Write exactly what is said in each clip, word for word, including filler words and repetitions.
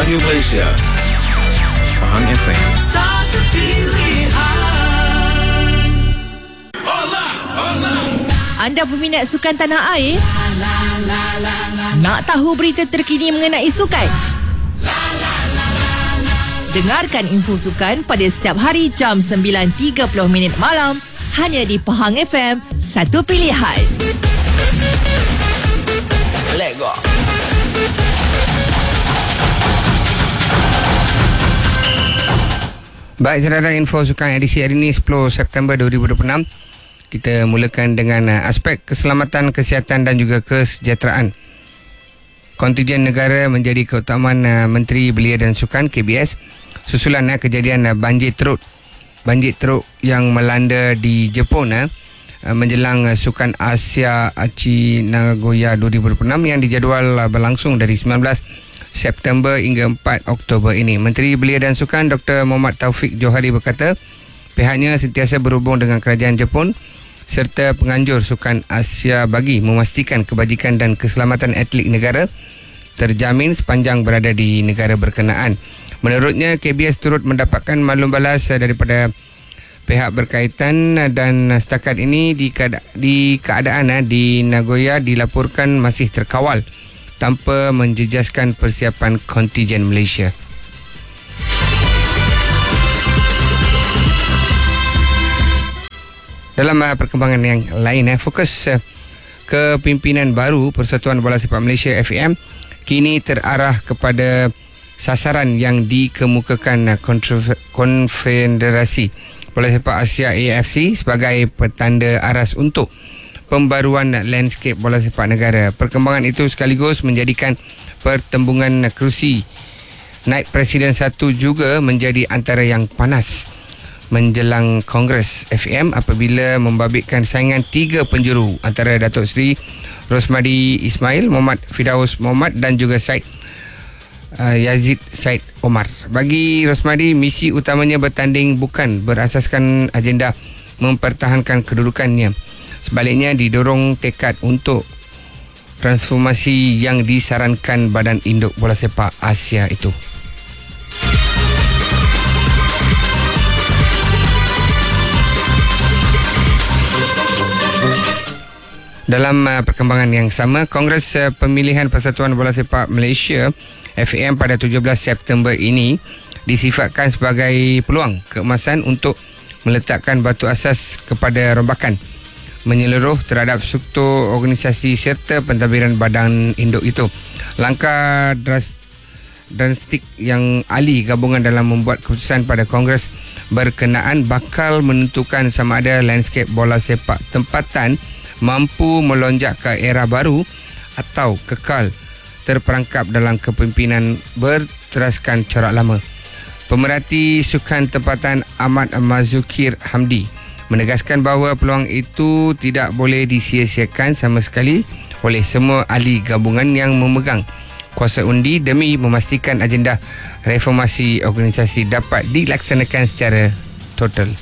Radio Malaysia, Pahang F M. Satu pilihan. Anda peminat sukan tanah air? Nak tahu berita terkini mengenai sukan? Dengarkan info sukan pada setiap hari jam sembilan tiga puluh minit malam hanya di Pahang F M, Satu Pilihan. Let's go. Baik, saudara, info sukan edisi hari ini sepuluh September dua ribu dua puluh enam. Kita mulakan dengan uh, aspek keselamatan, kesihatan dan juga kesejahteraan. Kontijen negara menjadi keutamaan uh, Menteri Belia dan Sukan K B S susulan uh, kejadian uh, banjir teruk. Banjir teruk yang melanda di Jepun uh, menjelang uh, Sukan Asia Aichi Nagoya dua ribu dua puluh enam yang dijadual uh, berlangsung dari sembilan belas September hingga empat Oktober ini. Menteri Belia dan Sukan Doktor Muhammad Taufik Johari berkata pihaknya sentiasa berhubung dengan kerajaan Jepun serta penganjur Sukan Asia bagi memastikan kebajikan dan keselamatan atlet negara terjamin sepanjang berada di negara berkenaan. Menurutnya, K B S turut mendapatkan maklum balas daripada pihak berkaitan dan setakat ini di, keada- di keadaan di Nagoya dilaporkan masih terkawal tanpa menjejaskan persiapan kontijen Malaysia. Dalam uh, perkembangan yang lain, eh, fokus uh, kepimpinan baru Persatuan Bola Sepak Malaysia F A M kini terarah kepada sasaran yang dikemukakan uh, Konfederasi Bola Sepak Asia A F C sebagai petanda aras untuk pembaruan landscape bola sepak negara. Perkembangan itu sekaligus menjadikan pertembungan kerusi naik Presiden satu juga menjadi antara yang panas menjelang Kongres F A M apabila membabitkan saingan tiga penjuru antara Datuk Seri Rosmadi Ismail, Muhammad Firdaus Muhammad dan juga Said uh, Yazid Said Omar. Bagi Rosmadi, misi utamanya bertanding bukan berasaskan agenda mempertahankan kedudukannya. Sebaliknya, didorong tekad untuk transformasi yang disarankan Badan Induk Bola Sepak Asia itu. Dalam uh, perkembangan yang sama, Kongres uh, Pemilihan Persatuan Bola Sepak Malaysia F A M pada tujuh belas September ini disifatkan sebagai peluang keemasan untuk meletakkan batu asas kepada rombakan menyeluruh terhadap struktur organisasi serta pentadbiran badan induk itu. Langkah dras, drastik yang ahli gabungan dalam membuat keputusan pada Kongres berkenaan bakal menentukan sama ada landscape bola sepak tempatan mampu melonjak ke era baru atau kekal terperangkap dalam kepimpinan berteraskan corak lama. Pemerhati sukan tempatan Ahmad Mazukir Hamdi menegaskan bahawa peluang itu tidak boleh disia-siakan sama sekali oleh semua ahli gabungan yang memegang kuasa undi demi memastikan agenda reformasi organisasi dapat dilaksanakan secara total.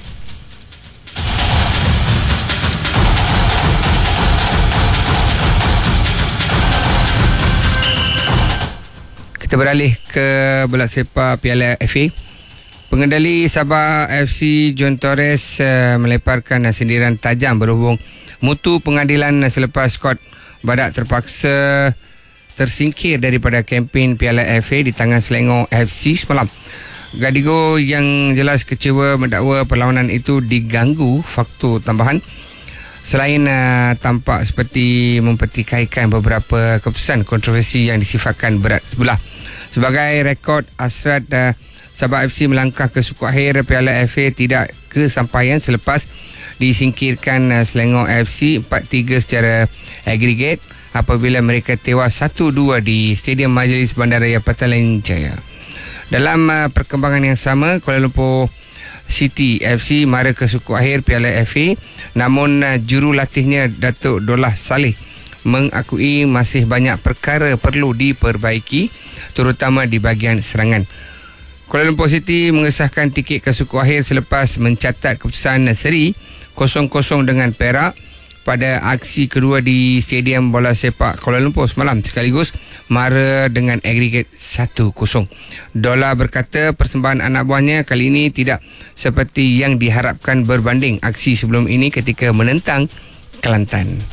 Kita beralih ke bola sepak Piala F A. Pengendali Sabah F C John Torres uh, meleparkan uh, sindiran tajam berhubung mutu pengadilan uh, selepas Scott Badak terpaksa tersingkir daripada kempen Piala F A di tangan Selangor F C semalam. Gadigo yang jelas kecewa mendakwa perlawanan itu diganggu faktor tambahan selain uh, tampak seperti mempertikaikan beberapa keputusan kontroversi yang disifatkan berat sebelah. Sebagai rekod hasrat uh, Sabah F C melangkah ke suku akhir Piala F A tidak kesampaian selepas disingkirkan uh, Selangor F C empat tiga secara agregat apabila mereka tewas satu dua di Stadium Majlis Bandaraya Petaling Jaya. Dalam uh, perkembangan yang sama, Kuala Lumpur City F C mara ke suku akhir Piala F A, namun uh, jurulatihnya Datuk Dolah Saleh mengakui masih banyak perkara perlu diperbaiki terutama di bahagian serangan. Kuala Lumpur City mengesahkan tiket ke suku akhir selepas mencatat keputusan seri kosong kosong dengan Perak pada aksi kedua di Stadium Bola Sepak Kuala Lumpur semalam, sekaligus mara dengan agregat satu kosong. Dola berkata persembahan anak buahnya kali ini tidak seperti yang diharapkan berbanding aksi sebelum ini ketika menentang Kelantan.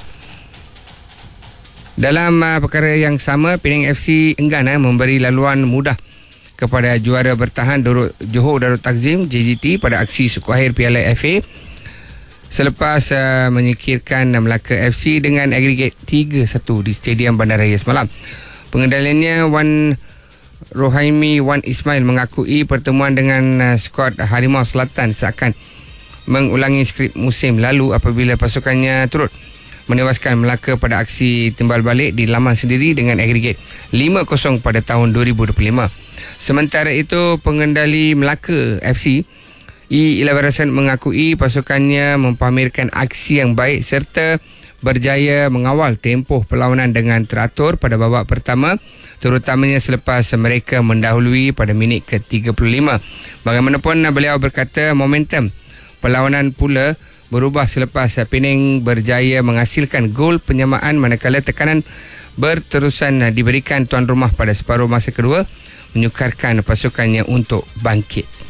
Dalam uh, perkara yang sama, Penang F C enggan uh, memberi laluan mudah kepada juara bertahan Johor Darul Takzim J G T pada aksi suku akhir Piala F A selepas uh, menyingkirkan Melaka F C dengan agregat tiga satu di Stadium Bandaraya semalam. Pengendaliannya Wan Rohaimi Wan Ismail mengakui pertemuan dengan uh, skuad Harimau Selatan seakan mengulangi skrip musim lalu apabila pasukannya turut menewaskan Melaka pada aksi timbal balik di laman sendiri dengan agregat lima kosong pada tahun dua ribu dua puluh lima. Sementara itu, pengendali Melaka F C I Ilawarasan mengakui pasukannya mempamerkan aksi yang baik serta berjaya mengawal tempoh perlawanan dengan teratur pada babak pertama, terutamanya selepas mereka mendahului pada minit ke tiga puluh lima. Bagaimanapun, beliau berkata momentum perlawanan pula berubah selepas Penang berjaya menghasilkan gol penyamaan manakala tekanan berterusan diberikan tuan rumah pada separuh masa kedua, menyukarkan pasukannya untuk bangkit.